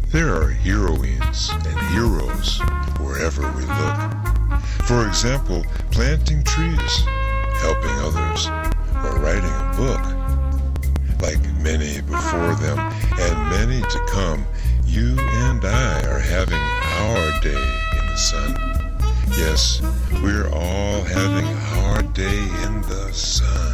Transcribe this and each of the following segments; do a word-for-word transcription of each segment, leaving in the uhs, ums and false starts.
There are heroines and heroes wherever we look. For example, planting trees, helping others, or writing a book. Like many before them and many to come, you and I are having our day in the sun. Yes, we're all having our day in the sun.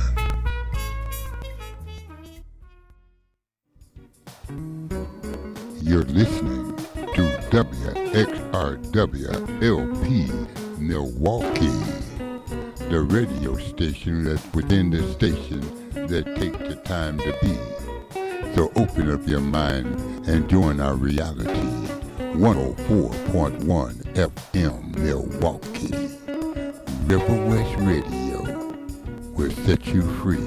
You're listening to W X R W L P Milwaukee, the radio station that's within the station that takes the time to be. So open up your mind and join our reality. one oh four point one F M Milwaukee. River West Radio will set you free.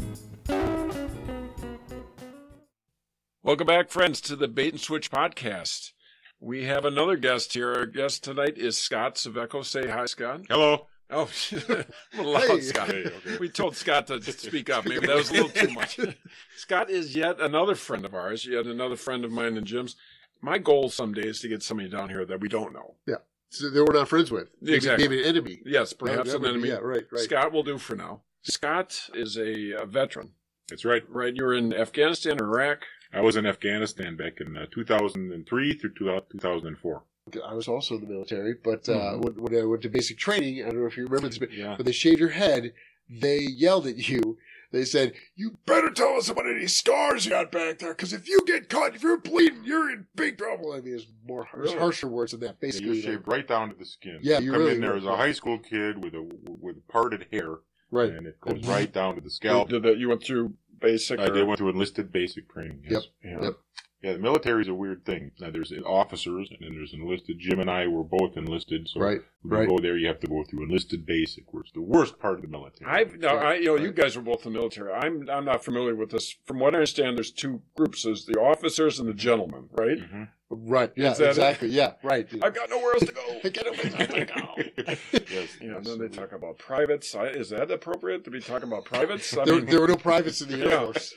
Welcome back, friends, to the Bait and Switch podcast. We have another guest here. Our guest tonight is Scott Saveco. Say hi, Scott. Hello. Oh, a little loud, Hey. Scott. Hey, okay. We told Scott to speak up. Maybe that was a little too much. Scott is yet another friend of ours, yet another friend of mine and Jim's. My goal someday is to get somebody down here that we don't know. Yeah. So they were not friends with. Maybe, Exactly. Maybe an enemy. Yes, perhaps That- that an would enemy. be- Yeah, right, right. Scott will do for now. Scott is a, a veteran, That's right. right? You were in Afghanistan, Iraq. I was in Afghanistan back in uh, two thousand three through two thousand four. I was also in the military, but uh, Mhm. when, when I went to basic training, I don't know if you remember this, but Yeah. when they shaved your head, they yelled at you. They said, "You better tell us about any scars you got back there, because if you get caught, if you're bleeding, you're in big trouble." I mean, it's more harsh, Really? harsher words than that. You Basically, shaved right down to the skin. Yeah, you you come really in there were. as a high school kid with a with parted hair, right? and it goes Mhm. right down to the scalp. Did that? You went through basic? I or- did went through enlisted basic training. Yes. Yeah. Yep. Yeah, the military is a weird thing. Now, there's officers, and then there's enlisted. Jim and I were both enlisted, so Right, when right. you go there, you have to go through enlisted basic, which is the worst part of the military. I've no, I you know you Right. guys were both in the military. I'm I'm not familiar with this. From what I understand, there's two groups: there's the officers and the gentlemen, right? Mhm. Right. Yeah. Is that it? Exactly. Yeah. Right. I've got nowhere else to go. Get away from me now. Yes. You know, then they talk about privates. I, is that appropriate to be talking about privates? I There, mean, there were no privates in the Air Yeah. Force.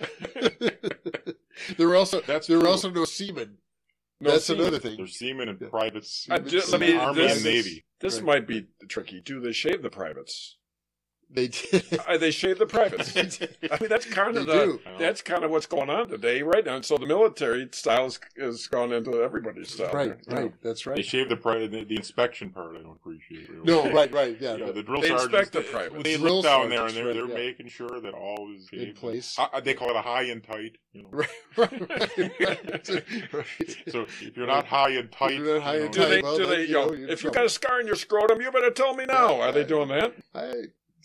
there were also That's there were true. also no seamen. no, That's see, another thing. There's seamen and Yeah. privates. I Seamen- just- let seamen, me- Army this- and Navy. This Right. might be tricky. Do they shave the privates? They did. Uh, they shave the privates. I mean, that's kind of They the do. that's kind of what's going on today, right now. And so the military style has, has gone into everybody's style. Right, you know. right. That's They right. shave the, pri- the the inspection part. I don't appreciate. Really. No, right, right. Yeah. Yeah, the drill They sergeants. inspect the they- privates. They Drill look down there and sergeants, they're right, they're yeah. making sure that all is In shaved. place. Uh, they call it a high and tight. You know. Right, right, right. right. So if you're not high and tight, You're not high you and Do know, tight. they? Well, do then, they? you You know, know, you're in if you trouble. got a scar in your scrotum, you better tell me now. Yeah, Are they I- doing that? I,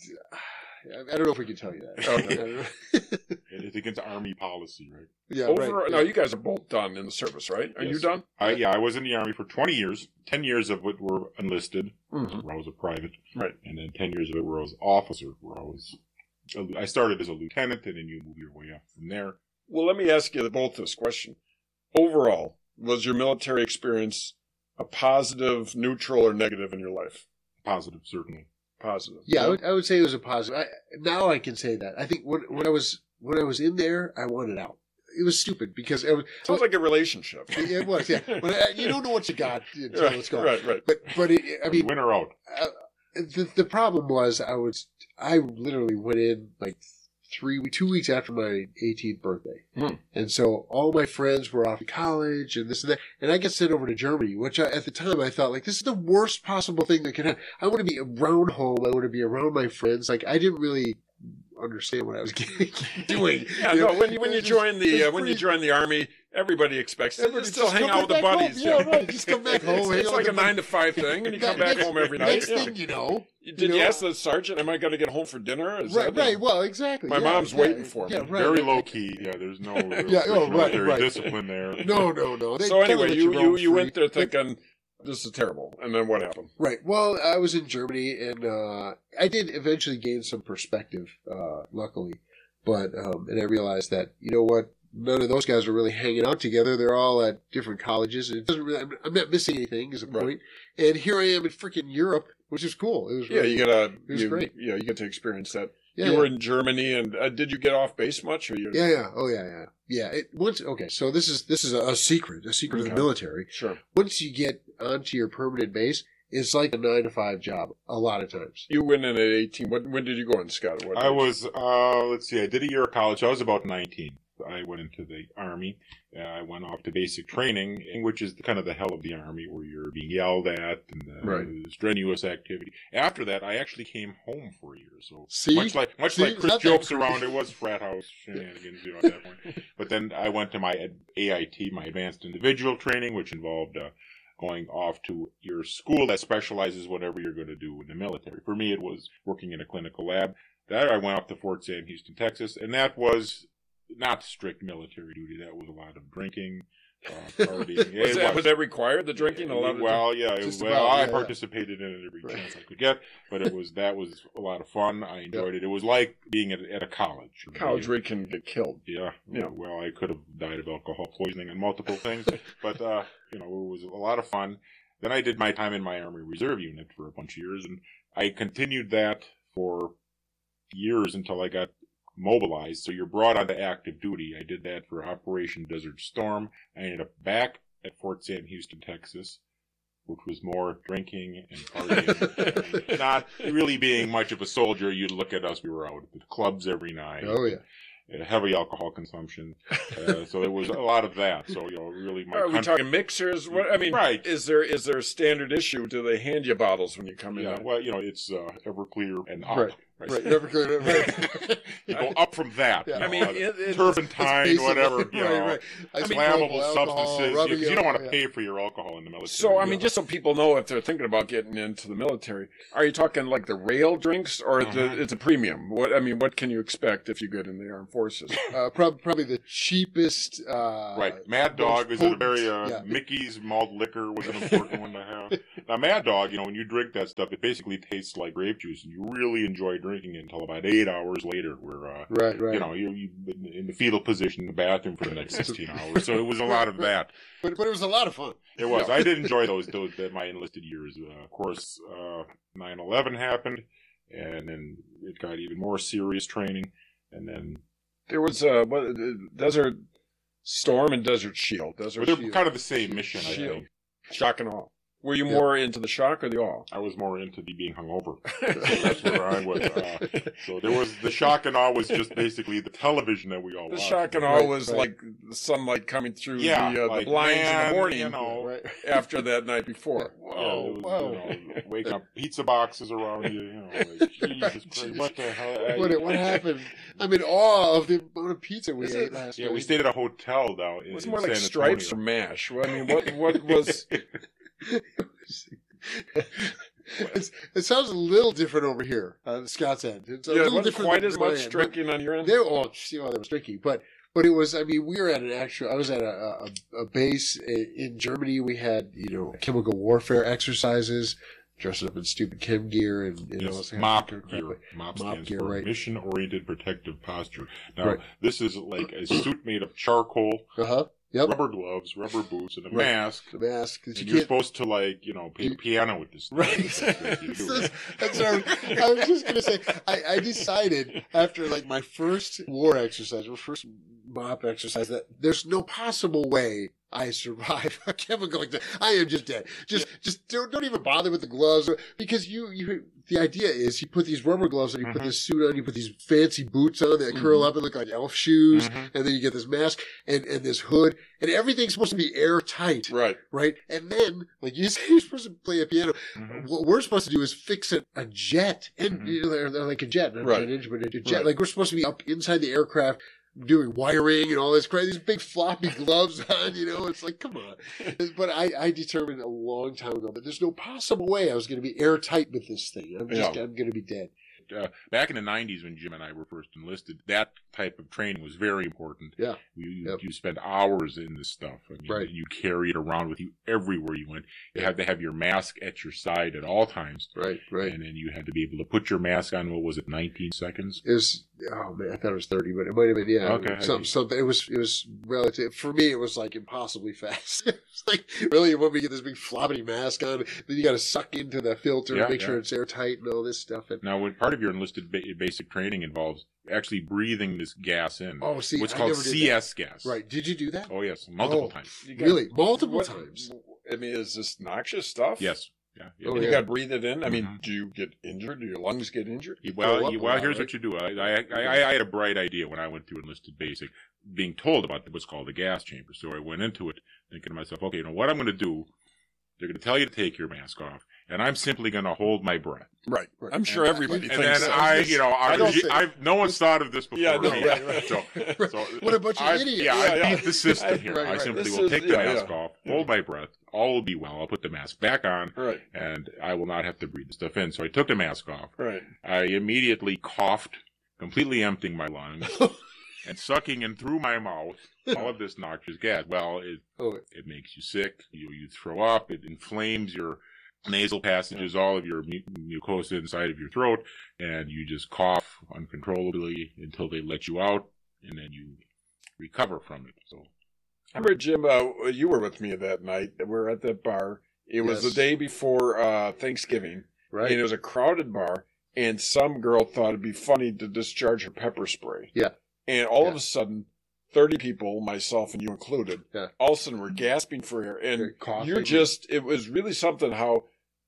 I don't know if we can tell you that. Okay. I don't know. it's against army policy, right? yeah, Over. right. No, yeah. you guys are both done in the service, right? Are you Yes. done? I yeah, I was in the army for twenty years. Ten years of it were enlisted, Mhm. where I was a private, Right. and then ten years of it where I was officer, where I was. I started as a lieutenant, and then you move your way up from there. Well, let me ask you both this question. Overall, was your military experience a positive, neutral, or negative in your life? Positive, certainly. Positive. Yeah, I would, I would say it was a positive. I, now I can say that. I think when, when I was when I was in there, I wanted out. It was stupid because it was. Sounds like a relationship. It was, yeah. But uh, you don't know what you got until right, it's gone. right, right. But but it, I mean, Win or out. uh, the the problem was I was I literally went in like three two weeks after my eighteenth birthday, Hmm. and so all my friends were off to college and this and that, and I got sent over to Germany, which I, at the time I thought like this is the worst possible thing that could happen. I want to be around home. I want to be around my friends. Like I didn't really understand what I was getting, doing. Yeah, You no. know, When you when you it's join just- the uh, it's when you pretty- join the army, everybody expects to Everybody still just hang come out with the back home. buddies. Yeah, right. Just come back home, It's, hang it's out like with a the nine buddies. to five thing, and you come back next, home every night. Next Yeah. thing you know, Did you you, know- ask the sergeant, "Am I going to get home for dinner?" Is right, that- right. Well, exactly. My yeah, mom's yeah, waiting for me. Yeah, right. Very low key. Yeah, there's no real Yeah, oh, right, military right. discipline there. No, no, no. They So kinda anyway, let you roam you, you free. went there thinking this is terrible, and then what happened? Right. Well, I was in Germany, and uh, I did eventually gain some perspective, uh, luckily. But um, and I realized that you know what, none of those guys are really hanging out together. They're all at different colleges, and it doesn't really. I'm, I'm not missing anything, is the Right. point. And here I am in freaking Europe, which is cool. It was Yeah, really, you get a was you, great. Yeah, you get to experience that. Yeah, you yeah. were in Germany, and uh, did you get off base much? Or you? Yeah, yeah. Oh, yeah, yeah. Yeah. It, once, okay, so this is this is a, a secret, a secret of Okay. the military. Sure. Once you get onto your permanent base, it's like a nine to five job a lot of times. You went in at eighteen. What, when did you go in, Scott? What I age? was, uh, let's see, I did a year of college. I was about nineteen. I went into the Army. Uh, I went off to basic training, which is kind of the hell of the Army, where you're being yelled at and uh, Right. strenuous activity. After that, I actually came home for a year. So See? much like much See? like It's Chris not that jokes creepy. around, it was frat house shenanigans you know, at that point. But then I went to my A I T, my advanced individual training, which involved uh, going off to your school that specializes whatever you're going to do in the military. For me, it was working in a clinical lab. That I went off to Fort Sam Houston, Texas, and that was not strict military duty. That was a lot of drinking, uh, partying. was, It that, was that required? The drinking? A lot of well, yeah. It, Just well, about, I yeah, participated in it every Right. chance I could get, but it was that was a lot of fun. I enjoyed it. It was like being at, at a college. college where you can get killed. Yeah. Yeah. Well, I could have died of alcohol poisoning and multiple things, but uh, you know, it was a lot of fun. Then I did my time in my Army Reserve unit for a bunch of years, and I continued that for years until I got mobilized. So you're brought onto active duty. I did that for Operation Desert Storm. I ended up back at Fort Sam Houston, Texas, which was more drinking and partying. and not really being much of a soldier. You'd look at us, we were out at the clubs every night. Oh, yeah. Uh, heavy alcohol consumption. Uh, so there was a lot of that. So, you know, really my Are we country- talking mixers? What I mean, Right. is there is there a standard issue? Do they hand you bottles when you come in? Yeah, well, you know, it's uh, Everclear and up. Right. Right. Never could. Right. You go up from that. Yeah. you I mean, know, it- it- turpentine, Basically- whatever. You right, know, right. I mean, flammable alcohol, substances. rubbing Because you don't want to alcohol, pay for your alcohol in the military. So, I mean, Yeah. just so people know if they're thinking about getting into the military, are you talking like the rail drinks or Uh-huh. the, it's a premium? What I mean, what can you expect if you get in the armed forces? Uh, prob- probably the cheapest. Uh, Right. Mad most Dog is a potent- very, uh, yeah. Mickey's malt liquor was an important one to have. Now, Mad Dog, you know, when you drink that stuff, it basically tastes like grape juice, and you really enjoy drinking it until about eight hours later, where, uh, Right, right. you know, you're you've been in the fetal position in the bathroom for the next sixteen hours. So it was a lot of that. but, but it was a lot of fun. It was. Yeah. I did enjoy those, those, that my enlisted years. Uh, of course, uh, nine eleven happened, and then it got even more serious training, and then There was uh, what, uh, Desert Storm and Desert Shield. Desert but they're Shield. kind of the same mission, I Shield. think. Shock and awe. Were you Yeah. more into the shock or the awe? I was more into the being hungover. So that's where I was. Uh, so there was the shock and awe was just basically the television that we all The watched. shock and awe Right, was right. like the sunlight coming through Yeah, the, uh, like, the blinds in man, the morning you know. Right. after that night before. Yeah, Whoa, it was, whoa. You know, waking up pizza boxes around you. You know, like, Jesus Christ, what the hell? What, what happened? I'm in awe of the amount of pizza we Is ate it- last Yeah, night. we stayed at a hotel down in, It was in more like San stripes or Antonio. mash. Well, I mean, what what was? It's, it sounds a little different over here on Scott's end. It's a Yeah, it little wasn't different quite than as my much end, drinking on your but end. There, oh, see, well, there was drinking, but but it was. I mean, we were at an actual. I was at a, a, a base i- in Germany. We had you know chemical warfare exercises, dressed up in stupid chem gear and you know Yes, all MOP kinds of gear. crap. MOP MOP stands gear, for right. Mission-Oriented Protective Posture. Now, Right. this is like a suit made of charcoal, Uh huh. Yep. rubber gloves, rubber boots, and a Right. mask. The mask that And you you're can't. supposed to, like, you know, play You- piano with this. Right. That's what you do. That's- that's what I, I was just gonna say. I, I decided after like my first war exercise, my first MOP exercise, that there's no possible way I survive a chemical like that. I am just dead. Just, just don't, don't even bother with the gloves, or, because you, you. The idea is you put these rubber gloves on, you put Mhm. this suit on, you put these fancy boots on that curl up and look like elf shoes, Mhm. and then you get this mask and, and this hood, and everything's supposed to be airtight. Right. Right? And then, like you say, you're supposed to play a piano. Mhm. What we're supposed to do is fix a, a jet. And, Mhm. you know, they're, they're like a jet, not Right. an engine, but a jet. Right. Like we're supposed to be up inside the aircraft doing wiring and all this crazy, these big floppy gloves on, you know, it's like, come on. But I, I determined a long time ago that there's no possible way I was going to be airtight with this thing. I'm just, Yeah. I'm going to be dead. Uh, back in the nineties when Jim and I were first enlisted, that type of training was very important. Yeah. You, you, Yep. you spend hours in this stuff. I mean, Right. you carry it around with you everywhere you went. You had to have your mask at your side at all times. Right, right. And then you had to be able to put your mask on, what was it, nineteen seconds? It was, oh man, I thought it was thirty, but it might have been, yeah. Okay. Something, something, it was, it was relative, for me, it was like impossibly fast. It's like, really, you want me to get this big floppy mask on, then you got to suck into the filter, Yeah, make sure yeah. it's airtight and all this stuff. And Now, when part of of your enlisted ba- basic training involves actually breathing this gas in. Oh, see, what's I called never did C S gas. that. Right. Did you do that? Oh yes, multiple Oh. times. You got- Really? Multiple what- times? I mean, is this noxious stuff? Yes. Yeah. yeah. Oh, And you yeah. got to breathe it in. I mean, Mhm. do you get injured? Do your lungs get injured? You- Throw Well, up you, a well, lot, here's right? what you do. I, I, I, I had a bright idea when I went through enlisted basic, being told about what's called the gas chamber. So I went into it thinking to myself, okay, you know what I'm going to do? They're going to tell you to take your mask off, and I'm simply going to hold my breath. Right. Right. I'm sure And- everybody and And thinks then so. I, you know, I, I don't think- I've, no one's thought of this before. Yeah, no, me. right, right. So, so What a bunch of I've- idiots. Yeah, Yeah, I yeah. beat the system here. Right, I right. simply This will is- take the yeah, mask yeah. off, hold my breath, all will be well. I'll put the mask back on, Right. and I will not have to breathe the stuff in. So I took the mask off. Right. I immediately coughed, completely emptying my lungs, and sucking in through my mouth all of this noxious gas. Well, it Oh, it makes you sick. You you throw up. It inflames your nasal passages, all of your mu- mucosa inside of your throat, and you just cough uncontrollably until they let you out, and then you recover from it. So I remember, Jim, uh, you were with me that night. We were at that bar. It was Yes. the day before uh, Thanksgiving, right. and it was a crowded bar, and some girl thought it'd be funny to discharge her pepper spray. Yeah. And all of Yeah. a sudden, thirty people, myself and you included, Yeah. all of a sudden were gasping for air. And You're coughing. you're just, it was really something how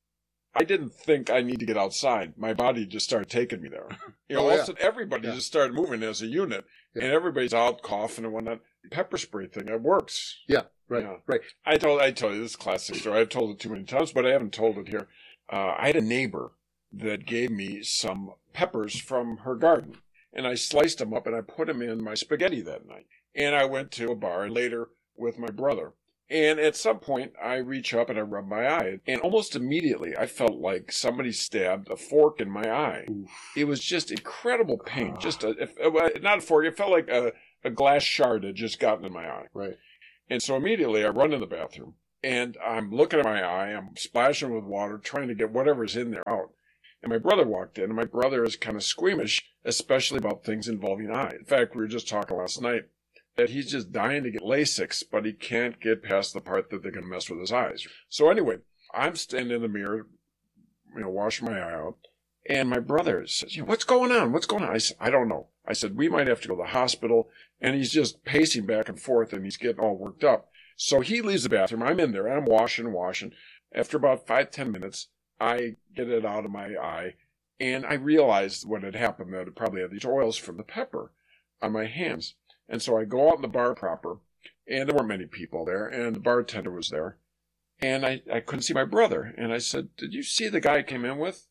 I didn't think I need to get outside. My body just started taking me there. You know, Oh, all of yeah. a sudden everybody Yeah. just started moving as a unit, Yeah. and everybody's out coughing and whatnot. Pepper spray thing, it works. Right, Yeah. right. I told I told you this classic story. I've told it too many times, but I haven't told it here. Uh, I had a neighbor that gave me some peppers from her garden, and I sliced them up and I put them in my spaghetti that night. And I went to a bar later with my brother. And at some point, I reach up and I rub my eye, and almost immediately, I felt like somebody stabbed a fork in my eye. It was just incredible pain. Just a, if, uh, not a fork. It felt like a, a glass shard had just gotten in my eye. Right. And so immediately I run in the bathroom and I'm looking at my eye. I'm splashing with water, trying to get whatever's in there out. And my brother walked in, and my brother is kind of squeamish, especially about things involving eye. In fact, we were just talking last night that he's just dying to get LASIX, but he can't get past the part that they're going to mess with his eyes. So anyway, I'm standing in the mirror, you know, washing my eye out. And my brother says, you know, what's going on? What's going on? I said, I don't know. I said, we might have to go to the hospital. And he's just pacing back and forth, and he's getting all worked up. So he leaves the bathroom. I'm in there. I'm washing and washing. After about five, ten minutes, I get it out of my eye. And I realized what had happened, that it probably had these oils from the pepper on my hands. And so I go out in the bar proper, and there weren't many people there, and the bartender was there. And I, I couldn't see my brother. And I said, did you see the guy I came in with?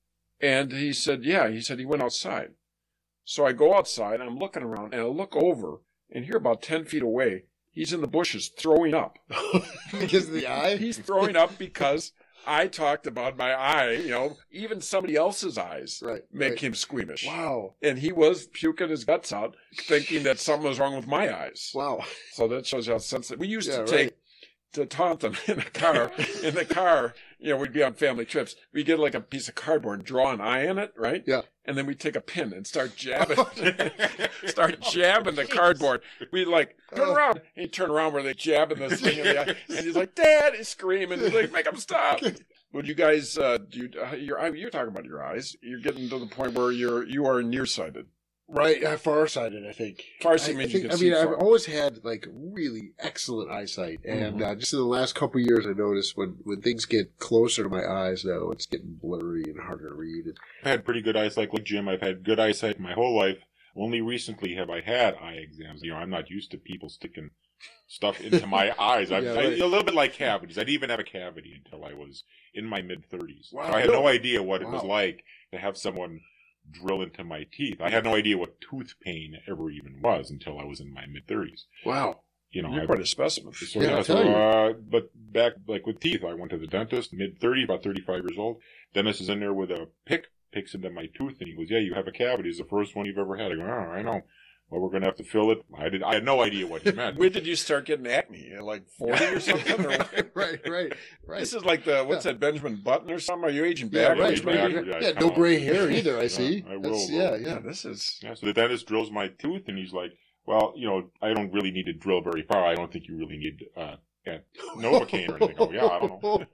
And he said, yeah. He said he went outside. So I go outside, and I'm looking around, and I look over, and here about ten feet away, he's in the bushes throwing up. Because of the eye? He's throwing up because I talked about my eye, you know, even somebody else's eyes Right. make right. him squeamish. Wow. And he was puking his guts out, thinking that something was wrong with my eyes. Wow. So that shows you how sensitive. We used Yeah, to right. take to Taunton in the car. In the car, you know, we'd be on family trips. We get like a piece of cardboard and draw an eye in it, right? Yeah. And then we take a pin and start jabbing, start jabbing the cardboard. We like turn Oh. around. And you turn around where they jabbing this thing in the eye, and he's like, "Dad!" He's screaming. He's like, "Make him stop!" Would you guys? Uh, do you, uh, you're you're talking about your eyes? You're getting to the point where you're you are nearsighted. Right, uh, farsighted, I think. Farsighted I, means I you think, can I see mean, I've far. always had like really excellent eyesight, and uh, just in the last couple of years, I noticed when when things get closer to my eyes now, it's getting blurry and harder to read. And, I've had pretty good eyesight like Jim. I've had good eyesight my whole life. Only recently have I had eye exams. You know, I'm not used to people sticking stuff into my eyes. I, Yeah, I, right. a little bit like cavities. I didn't even have a cavity until I was in my mid thirties. Wow. So I had no idea what it Wow. was like to have someone drill into my teeth. I had no idea what tooth pain ever even was until I was in my mid thirties. wow. You know, You're I, quite a specimen. so, Yeah, yeah, I'll so, tell you. uh, but back, like with teeth, I went to the dentist, mid thirties, about thirty-five years old. Dentist is in there with a pick, picks into my tooth, and he goes, yeah, you have a cavity. It's the first one you've ever had. I go, oh, I know. Well, we're going to have to fill it. I did. I had no idea what he meant. When did you start getting acne? At like forty or something? Or what? right, right, right. This is like the what's Yeah. that Benjamin Button or something? Are you aging Yeah, backwards? right, maybe? right. Yeah, Yeah, come no on. gray hair either, I Yeah, see. I will, That's- will. yeah, Yeah, yeah. this is. Yeah, so the dentist drills my tooth, and he's like, well, you know, I don't really need to drill very far. I don't think you really need uh, yeah, Novocaine or anything. Oh, yeah, I don't know.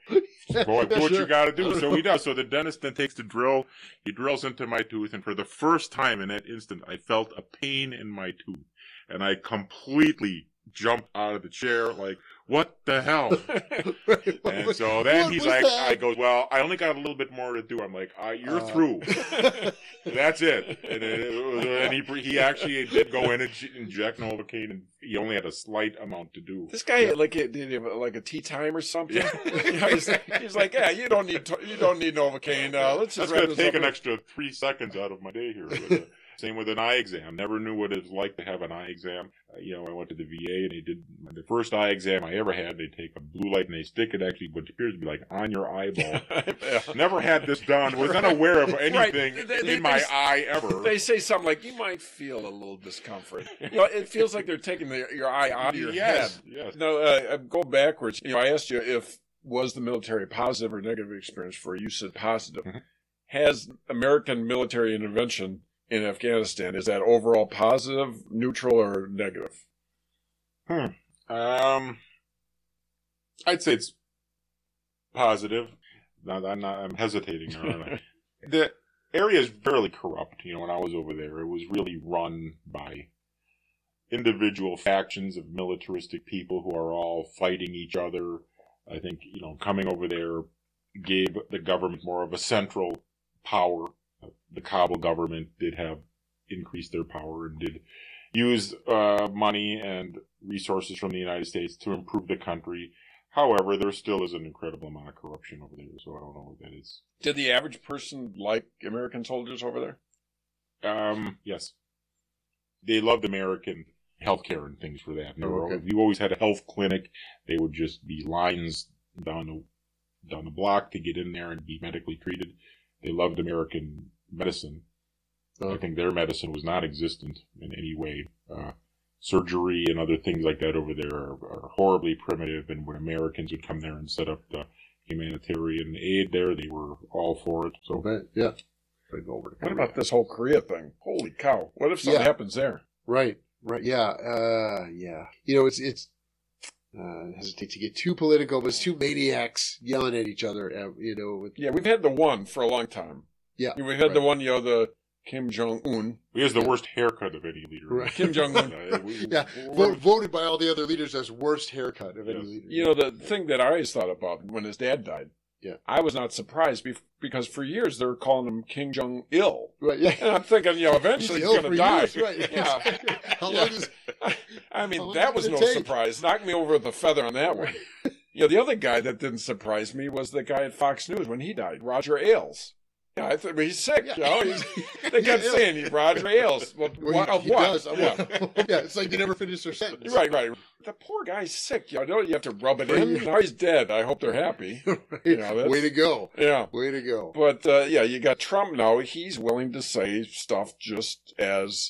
Boy, do what Sure. you gotta do. So he does. So the dentist then takes the drill, he drills into my tooth, and for the first time in that instant, I felt a pain in my tooth. And I completely jumped out of the chair, like, what the hell? Right. What And was- so then what he's was like, that? I goes, well, I only got a little bit more to do. I'm like, uh, you're Uh, through. That's it. And, then he he actually did go in and j- inject Novocaine, and he only had a slight amount to do. This guy like a, did he have like a tea time or something. You know, he's, he's like, yeah, you don't need to, you don't need Novocaine. Uh, let's That's just going wrap to this take up. an extra three seconds out of my day here. But, uh, same with an eye exam. Never knew what it was like to have an eye exam. Uh, you know, I went to the V A and they did the first eye exam I ever had. They take a blue light and they stick it actually, what appears to be like on your eyeball. Yeah. Never had this done. Was unaware of anything Right. They- they- in my they- eye ever. They say something like, you might feel a little discomfort. You know, it feels like they're taking the, your eye out of your yes, head. yes. No, uh, go backwards. You know, I asked you if was the military positive or negative experience for you. You said positive. Mhm. Has American military intervention in Afghanistan, is that overall positive, neutral, or negative? Hmm. Um, I'd say it's positive. Now, I'm not. I'm hesitating. aren't I? The area is fairly corrupt. You know, when I was over there, it was really run by individual factions of militaristic people who are all fighting each other. I think, you know, coming over there gave the government more of a central power. The Kabul government did have increased their power and did use uh, money and resources from the United States to improve the country. However, there still is an incredible amount of corruption over there, so I don't know what that is. Did the average person like American soldiers over there? Um, yes. They loved American healthcare and things for that. And they were- Okay. You always had a health clinic. They would just be lines down the, down the block to get in there and be medically treated. They loved American medicine. Oh. I think their medicine was not existent in any way. Uh, surgery and other things like that over there are, are horribly primitive, and when Americans would come there and set up the humanitarian aid there, they were all for it. So Okay, yeah. Right over to What Korea. about this whole Korea thing? Holy cow. What if something Yeah. happens there? Right, right, yeah, uh, yeah. You know, it's it's. Uh, I hesitate to get too political, but it's two maniacs yelling at each other. Uh, you know, with, Yeah, we've had the one for a long time. yeah, We've had the right. one, you know, the Kim Jong-un. he has the worst haircut of any leader. Right. Kim Jong-un. Uh, we- Yeah, we're- Vo- voted by all the other leaders as worst haircut of any Yes. leader. You know, the thing that I always thought about when his dad died, Yeah. I was not surprised bef- because for years they were calling him King Jong-il. right? Yeah, And I'm thinking, you know, eventually he's, ill going for to die. years, right? Yeah. How Yeah. long is? I mean, How long that is was it no gonna take? surprise. Knocked me over with a feather on that one. You know, the other guy that didn't surprise me was the guy at Fox News when he died, Roger Ailes. Yeah, I thought he's sick. You know, he's, they kept Yeah, saying he Roger Ailes. Well, Well, what, he, of he what? does. I'm Yeah. like- yeah, it's like they never finished their sentence. Right, right. The poor guy's sick. You know, you have to rub it in. Now he's dead. I hope they're happy. Right. You know, that's- Way to go. Yeah. Way to go. But, uh, yeah, you got Trump now. He's willing to say stuff just as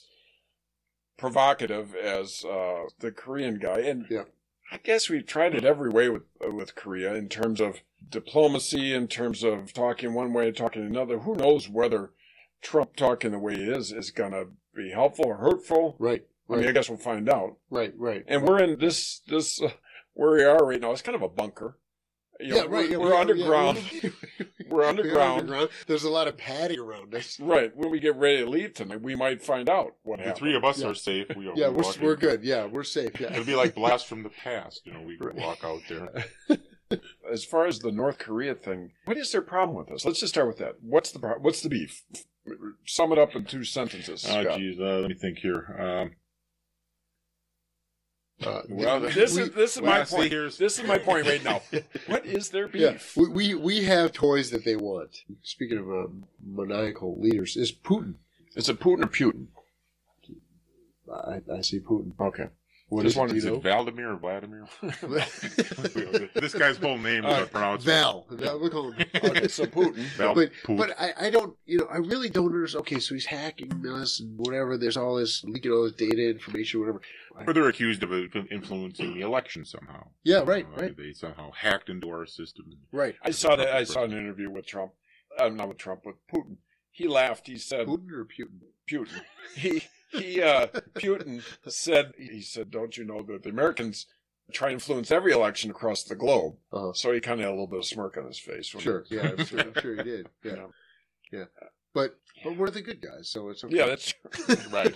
provocative as uh, the Korean guy. And Yeah. I guess we've tried it every way with uh, with Korea in terms of diplomacy, in terms of talking one way and talking another. Who knows whether Trump talking the way he is is going to be helpful or hurtful? Right. I mean, I Right. guess we'll find out. Right. Right. And we're in this this uh, where we are right now. It's kind of a bunker. You know, yeah. Right. We're, yeah, we're we are- underground. yeah, We're underground. underground. There's a lot of padding around us. Right. When we get ready to leave tonight, we might find out what The happened. three of us Yeah. are safe. We are Yeah, we're walking- we're good. Yeah, we're safe. Yeah. It'll be like blast from the past. You know, we could Right. walk out there. As far as the North Korea thing, what is their problem with this? Let's just start with that. What's the pro- what's the beef? Sum it up in two sentences. Oh, Scott. geez. Uh, let me think here. Um, Uh, Well, we- This we- is this is well, my see, point. here's- This is my point right now. What is their Yeah, beef? we, we we have toys that they want. Speaking of uh, maniacal leaders, is Putin. Is it Putin or Putin? I, I see Putin. Okay. What Just is wanted it, is do it you Vladimir or Vladimir? know? This guy's whole name is Uh, not pronounced. Val. Val, we call him. Okay, so Putin. Val But, Putin. but I, I don't, you know, I really don't understand. Okay, so he's hacking us and whatever. There's all this leaking all this data, information, whatever. Or they're accused of influencing the election somehow. Yeah, right, Uh, right, They somehow hacked into our system. right. I saw that. I saw an interview with Trump. Uh, not with Trump, with Putin. He laughed. He said, Putin or Putin? Putin. He he uh Putin said he said, don't you know that the Americans try to influence every election across the globe. Uh-huh. So he kind of had a little bit of smirk on his face. when Sure. he- Yeah, I'm sure, I'm sure he did. Yeah. Yeah. Yeah. But but we're the good guys, so it's okay. Yeah, that's true. Right.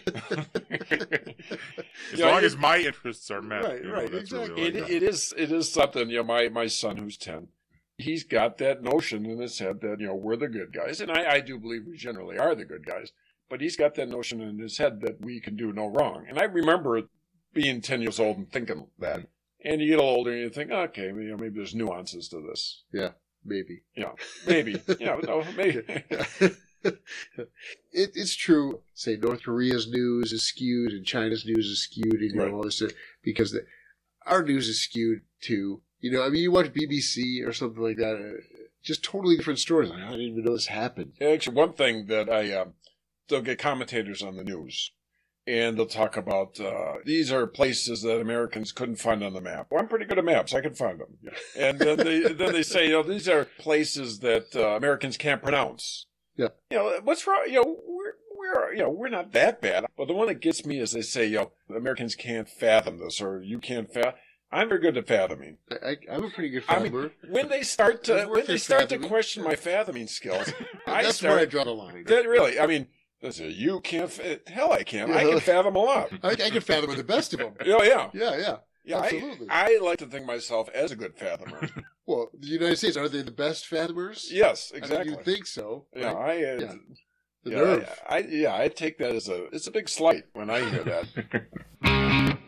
As Yeah, long it- as my interests are met. Right, you know, right, that's exactly. Really It, all I got. it is it is something, you know, my, my son who's ten, he's got that notion in his head that, you know, we're the good guys. And I, I do believe we generally are the good guys. But he's got that notion in his head that we can do no wrong. And I remember being ten years old and thinking that. And you get a little older and you think, okay, you know, maybe there's nuances to this. Maybe. Yeah, maybe. Yeah, no, maybe. it, it's true. Say North Korea's news is skewed and China's news is skewed, and you know Right. all this stuff, because the, our news is skewed too. You know, I mean, you watch B B C or something like that, uh, just totally different stories. Like, I didn't even know this happened. Actually, one thing that I, um, they'll get commentators on the news, and they'll talk about, uh, these are places that Americans couldn't find on the map. Well, I'm pretty good at maps. I can find them. And then they, then they say, you know, these are places that uh, Americans can't pronounce. Yeah. You know, what's wrong? You know, we're, we're, you know, we're not that bad. But the one that gets me is they say, you know, Americans can't fathom this, or you can't fathom. I'm very good at fathoming. I, I, I'm a pretty good I mean, fathomer. When they start to, It's worth when they your start to fathoming. question my fathoming skills, I That's start, where I draw the line. that really, I mean, listen, you can't. fa- Hell, I can. I Yeah. can fathom a lot. I, I can fathom the best of them. Oh yeah, Yeah, yeah. yeah. Absolutely. I, I like to think myself as a good fathomer. Well, the United States, are they the best fathomers? Yes, I mean, exactly. you'd think so. yeah, right? I. Uh, Yeah. The yeah, nerve. I, I. Yeah, I take that as a. It's a big slight when I hear that.